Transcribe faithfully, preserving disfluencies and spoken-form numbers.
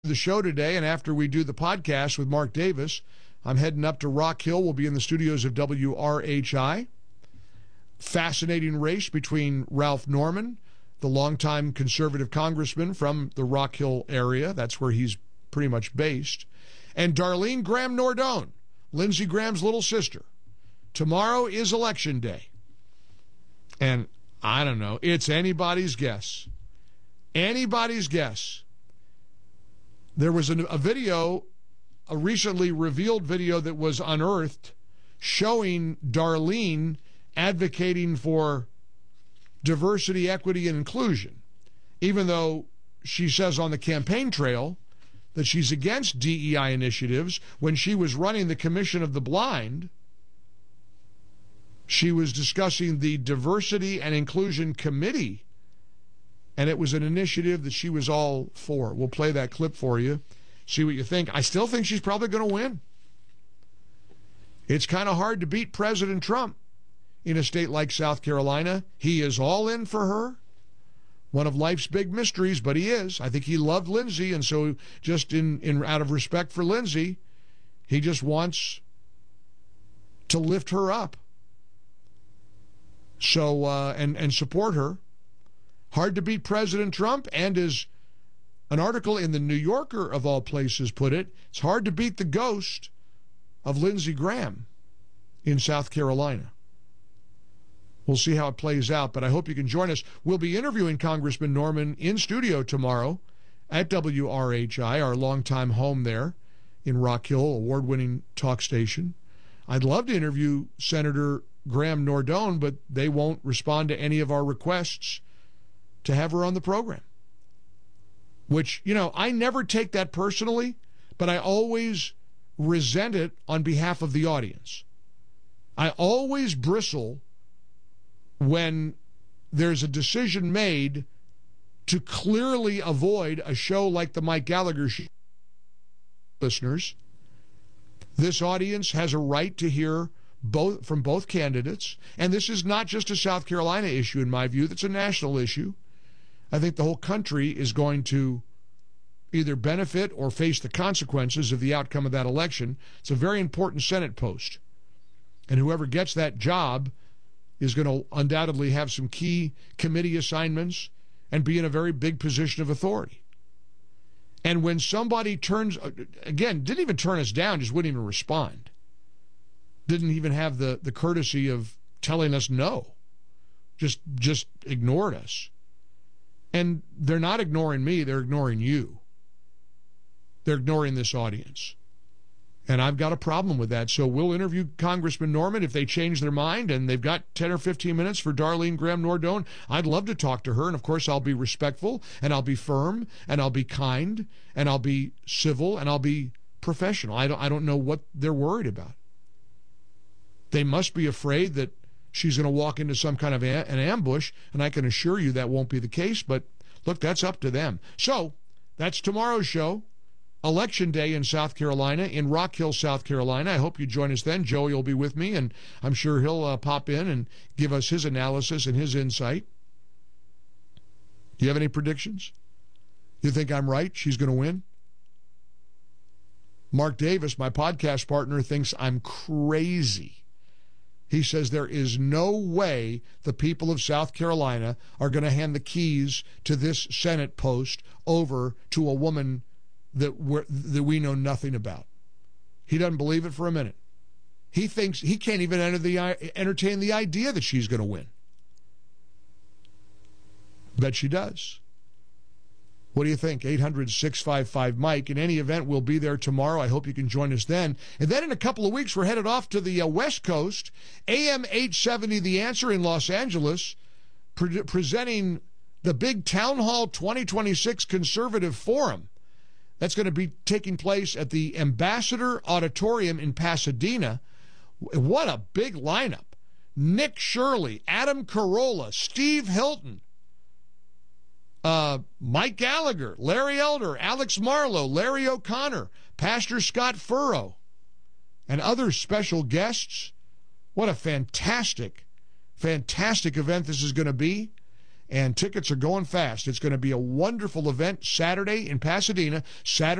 The show today, and after we do the podcast with Mark Davis, I'm heading up to Rock Hill. We'll be in the studios of W R H I. Fascinating race between Ralph Norman, the longtime conservative congressman from the Rock Hill area. That's where he's pretty much based. And Darlene Graham Nordone, Lindsey Graham's little sister. Tomorrow is election day. And I don't know, it's anybody's guess. Anybody's guess. There was a, a video, a recently revealed video that was unearthed showing Darlene advocating for diversity, equity, and inclusion, even though she says on the campaign trail that she's against D E I initiatives. When she was running the Commission of the Blind, she was discussing the Diversity and Inclusion Committee, and it was an initiative that she was all for. We'll play that clip for you, see what you think. I still think she's probably going to win. It's kind of hard to beat President Trump in a state like South Carolina. He is all in for her. One of life's big mysteries, but he is. I think he loved Lindsey, and so just in, in out of respect for Lindsey, he just wants to lift her up. So, uh, and, and support her. Hard to beat President Trump, and as an article in the New Yorker, of all places, put it, it's hard to beat the ghost of Lindsey Graham in South Carolina. We'll see how it plays out, but I hope you can join us. We'll be interviewing Congressman Norman in studio tomorrow at W R H I, our longtime home there in Rock Hill, award-winning talk station. I'd love to interview Senator Graham Nordone, but they won't respond to any of our requests to have her on the program. Which, you know, I never take that personally, but I always resent it on behalf of the audience. I always bristle when there's a decision made to clearly avoid a show like the Mike Gallagher show. Listeners, this audience has a right to hear both from both candidates, and this is not just a South Carolina issue, in my view. That's a national issue. I think the whole country is going to either benefit or face the consequences of the outcome of that election. It's a very important Senate post. And whoever gets that job is going to undoubtedly have some key committee assignments and be in a very big position of authority. And when somebody turns, again, didn't even turn us down, just wouldn't even respond. Didn't even have the, the courtesy of telling us no. Just, just ignored us. And they're not ignoring me, they're ignoring you. They're ignoring this audience. And I've got a problem with that. So we'll interview Congressman Norman if they change their mind, and they've got ten or fifteen minutes for Darlene Graham Nordone. I'd love to talk to her, and of course I'll be respectful, and I'll be firm, and I'll be kind, and I'll be civil, and I'll be professional. I don't, I don't know what they're worried about. They must be afraid that she's going to walk into some kind of a, an ambush, and I can assure you that won't be the case, but look, that's up to them. So that's tomorrow's show, Election Day in South Carolina, in Rock Hill, South Carolina. I hope you join us then. Joey will be with me, and I'm sure he'll uh, pop in and give us his analysis and his insight. Do you have any predictions? You think I'm right? She's going to win? Mark Davis, my podcast partner, thinks I'm crazy. He says there is no way the people of South Carolina are going to hand the keys to this Senate post over to a woman that we're, that we know nothing about. He doesn't believe it for a minute. He thinks he can't even enter the, entertain the idea that she's going to win. Bet she does. What do you think? eight hundred, six five five, Mike. In any event, we'll be there tomorrow. I hope you can join us then. And then in a couple of weeks, we're headed off to the uh, West Coast. A M eight seventy, The Answer in Los Angeles, pre- presenting the big Town Hall twenty twenty-six Conservative Forum. That's going to be taking place at the Ambassador Auditorium in Pasadena. What a big lineup. Nick Shirley, Adam Carolla, Steve Hilton, Uh, Mike Gallagher, Larry Elder, Alex Marlowe, Larry O'Connor, Pastor Scott Furrow, and other special guests. What a fantastic, fantastic event this is going to be. and tickets are going fast. It's going to be a wonderful event Saturday in Pasadena. Saturday